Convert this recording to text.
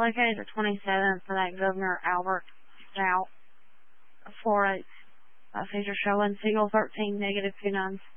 located the 27th for that Governor Albert Stout 4-8 feature showing Seagull 13, -29.